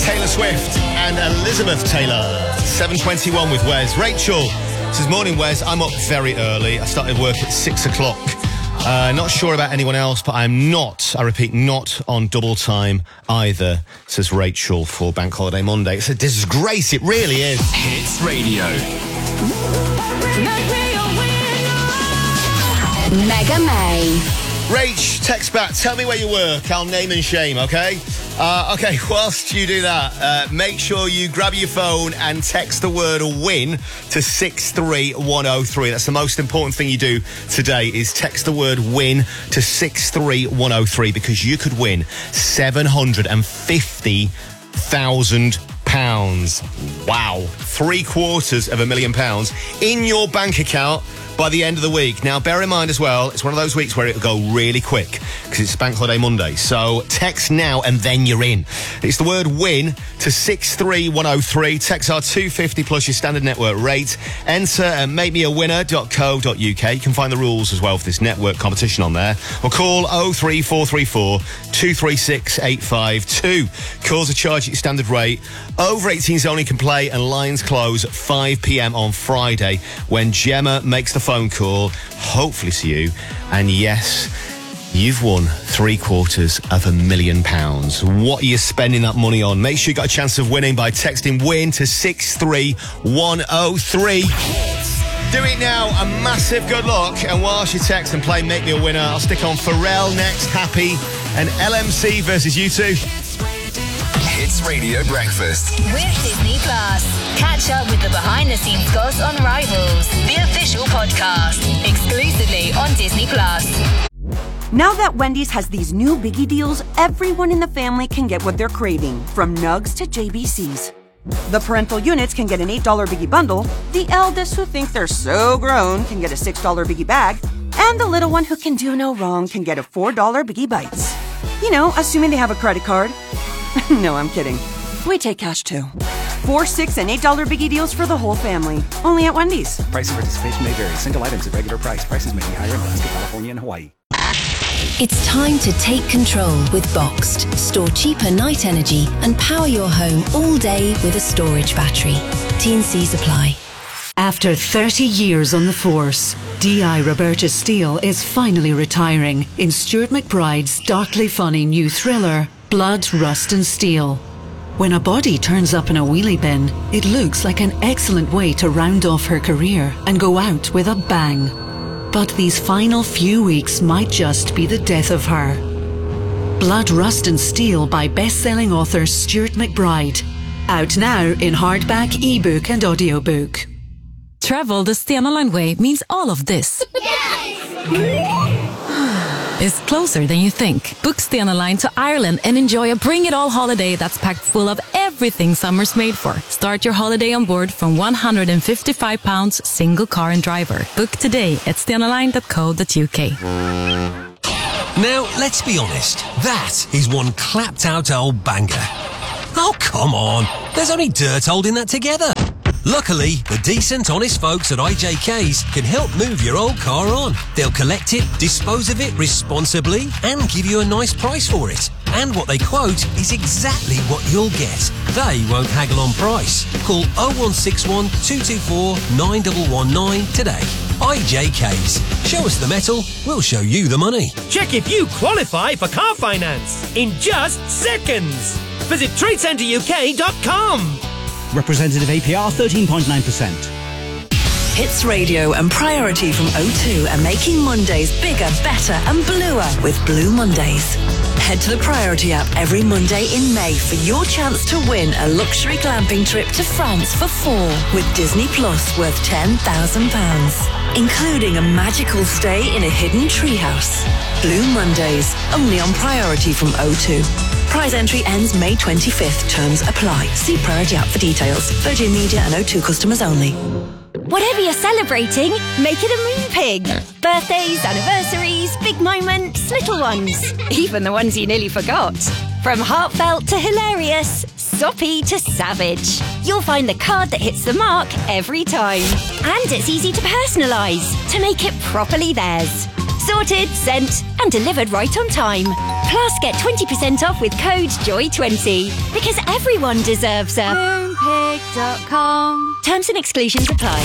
Taylor Swift and Elizabeth Taylor. 7:21 with Wes. Rachel says, morning, Wes. I'm up very early. I started work at 6 o'clock. Not sure about anyone else, but I'm not, I repeat, not on double time either, says Rachel for Bank Holiday Monday. It's a disgrace, it really is. Hits Radio. Mega May. Rach, text back, tell me where you work, I'll name and shame, okay? Okay, whilst you do that, make sure you grab your phone and text the word win to 63103. That's the most important thing you do today, is text the word win to 63103, because you could win £750,000. Wow. £750,000 in your bank account by the end of the week. Now, bear in mind as well, it's one of those weeks where it'll go really quick because it's Bank Holiday Monday. So text now and then you're in. It's the word win to 63103. Text our $2.50 plus your standard network rate. Enter at makemeawinner.co.uk. You can find the rules as well for this network competition on there. Or call 03434 236 852. Calls are charged at your standard rate. Over 18s only can play, and lines close at 5 p.m. on Friday when Gemma makes the phone call, hopefully to you. And yes, you've won £750,000. What are you spending that money on? Make sure you got a chance of winning by texting WIN to 63103. Do it now. A massive good luck. And whilst you text and play Make Me a Winner, I'll stick on Pharrell next, Happy, and LMC versus U2. Hits Radio Breakfast with Disney Plus. Catch up with the behind-the-scenes goss on Rivals, the official podcast, exclusively on Disney Plus. Now that Wendy's has these new biggie deals, everyone in the family can get what they're craving, from nugs to JBCs. The parental units can get an $8 biggie bundle, the eldest who think they're so grown can get a $6 biggie bag, and the little one who can do no wrong can get a $4 biggie bites. You know, assuming they have a credit card. No, I'm kidding. We take cash too. 4, 6, and $8 biggie deals for the whole family. Only at Wendy's. Price and participation may vary. Single items at regular price. Prices may be higher in Alaska, California, and Hawaii. It's time to take control with Boxed. Store cheaper night energy and power your home all day with a storage battery. T&Cs apply. After 30 years on the force, D.I. Roberta Steele is finally retiring in Stuart McBride's darkly funny new thriller, Blood, Rust and Steel. When a body turns up in a wheelie bin, it looks like an excellent way to round off her career and go out with a bang. But these final few weeks might just be the death of her. Blood, Rust and Steel by best-selling author Stuart McBride. Out now in hardback, ebook and audiobook. Travel the Stena Line way means all of this. Is closer than you think. Book Stena Line to Ireland and enjoy a bring it all holiday that's packed full of everything summer's made for. Start your holiday on board from £155 single car and driver. Book today at stenaline.co.uk. Now, let's be honest. That is one clapped out old banger. Oh, come on. There's only dirt holding that together. Luckily, the decent, honest folks at IJK's can help move your old car on. They'll collect it, dispose of it responsibly, and give you a nice price for it. And what they quote is exactly what you'll get. They won't haggle on price. Call 0161 224 9119 today. IJK's. Show us the metal, we'll show you the money. Check if you qualify for car finance in just seconds. Visit TradeCenterUK.com. Representative APR 13.9%. Hits Radio and Priority from O2 are making Mondays bigger, better and bluer with Blue Mondays. Head to the Priority app every Monday in May for your chance to win a luxury glamping trip to France for 4 with Disney Plus worth £10,000, including a magical stay in a hidden treehouse. Blue Mondays, only on Priority from O2. Prize entry ends May 25th. Terms apply. See Priority app for details. Virgin Media and O2 customers only. Whatever you're celebrating, make it a Moon Pig. Birthdays, anniversaries, big moments, little ones. Even the ones you nearly forgot. From heartfelt to hilarious, soppy to savage. You'll find the card that hits the mark every time. And it's easy to personalise to make it properly theirs. Sorted, sent, and delivered right on time. Plus, get 20% off with code JOY20. Because everyone deserves a Moonpig.com. Terms and exclusions apply.